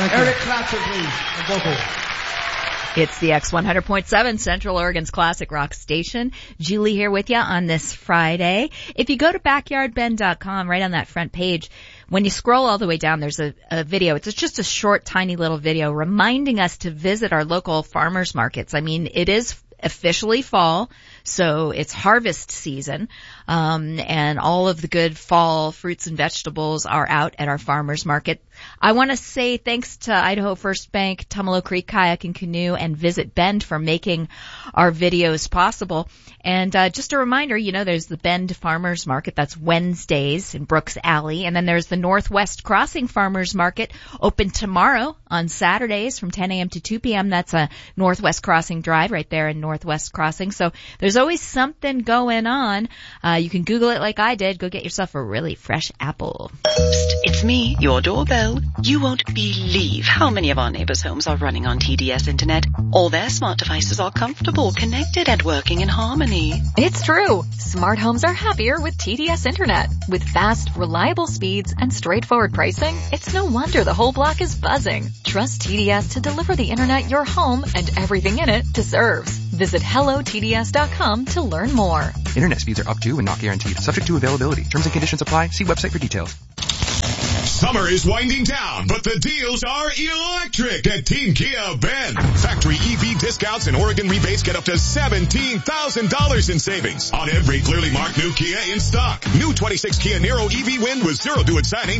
Eric Clapton, please, on vocal. It's the X100.7 Central Oregon's classic rock station. Julie here with you on this Friday. If you go to backyardbend.com, right on that front page, when you scroll all the way down, there's a video. It's just a short, tiny little video reminding us to visit our local farmers markets. I mean, it is officially fall, so it's harvest season, and all of the good fall fruits and vegetables are out at our farmers market. I want to say thanks to Idaho First Bank, Tumalo Creek Kayak and Canoe, and Visit Bend for making our videos possible. And just a reminder, there's the Bend Farmers Market. That's Wednesdays in Brooks Alley. And then there's the Northwest Crossing Farmers Market, open tomorrow on Saturdays from 10 a.m. to 2 p.m. That's a Northwest Crossing Drive right there in Northwest Crossing. So there's always something going on. You can Google it like I did. Go get yourself a really fresh apple. It's me, your doorbell. You won't believe how many of our neighbors' homes are running on TDS Internet. All their smart devices are comfortable, connected, and working in harmony. It's true. Smart homes are happier with TDS Internet. With fast, reliable speeds and straightforward pricing, it's no wonder the whole block is buzzing. Trust TDS to deliver the Internet your home and everything in it deserves. Visit hellotds.com to learn more. Internet speeds are up to and not guaranteed. Subject to availability. Terms and conditions apply. See website for details. Summer is winding down, but the deals are electric at Team Kia Bend. Factory EV discounts and Oregon rebates get up to $17,000 in savings on every clearly marked new Kia in stock. New 26 Kia Niro EV Wind with 0 due at signing